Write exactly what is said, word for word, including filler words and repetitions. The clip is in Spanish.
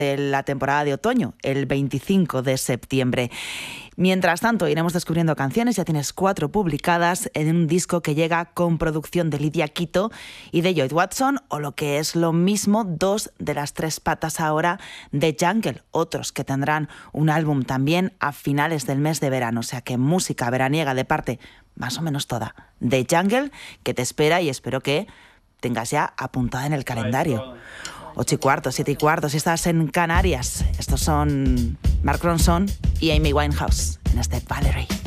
de la temporada de otoño, el veinticinco de septiembre. Mientras tanto, iremos descubriendo canciones. Ya tienes cuatro publicadas en un disco que llega con producción de Lydia Quito y de Lloyd Watson, o lo que es lo mismo, dos de las tres patas ahora de Jungle, otros que tendrán un álbum también a finales del mes de verano. O sea que música veraniega de parte más o menos toda de Jungle, que te espera y espero que tengas ya apuntada en el calendario. Ocho y cuarto, siete y cuarto, si estás en Canarias. Estos son Mark Ronson y Amy Winehouse en este Valerie.